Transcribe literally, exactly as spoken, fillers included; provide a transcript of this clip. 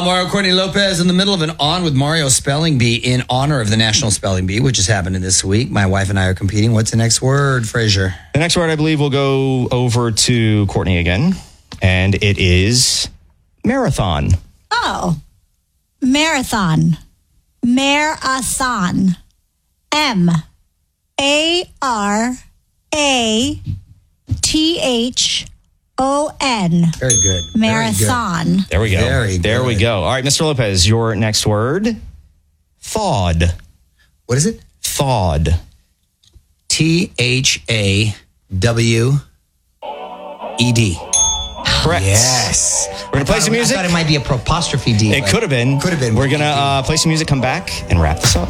I'm Mario Courtney Lopez in the middle of an On with Mario Spelling Bee in honor of the National Spelling Bee, which is happening this week. My wife and I are competing. What's the next word, Fraser? The next word, I believe, will go over to Courtney again, and it is marathon. Oh, marathon. Marathon. M A R A T H O N. Very good. Marathon. Very good. There we go. Very there good. we go. All right, Mister Lopez, your next word, thawed. What is it? Thawed. T H A W E D. Correct. Yes. We're going to play some music. I thought it might be a apostrophe D. It could have been. Could have been. We're going to uh, play some music, come back, and wrap this up.